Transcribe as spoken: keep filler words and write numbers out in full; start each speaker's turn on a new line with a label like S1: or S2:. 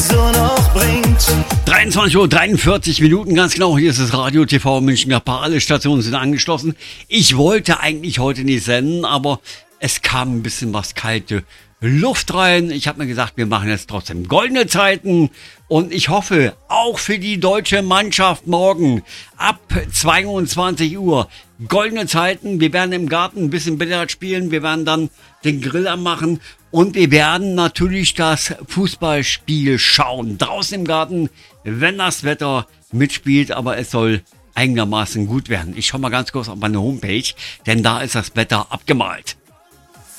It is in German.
S1: so noch bringt.
S2: dreiundzwanzig Uhr dreiundvierzig Minuten, ganz genau. Hier ist das Radio T V München-Gladbach. Alle Stationen sind angeschlossen. Ich wollte eigentlich heute nicht senden, aber es kam ein bisschen was kalte Luft rein. Ich habe mir gesagt, wir machen jetzt trotzdem goldene Zeiten. Und ich hoffe, auch für die deutsche Mannschaft morgen ab zweiundzwanzig Uhr goldene Zeiten. Wir werden im Garten ein bisschen Billard spielen. Wir werden dann den Grill anmachen. Und wir werden natürlich das Fußballspiel schauen. Draußen im Garten, wenn das Wetter mitspielt. Aber es soll einigermaßen gut werden. Ich schaue mal ganz kurz auf meine Homepage, denn da ist das Wetter abgemalt.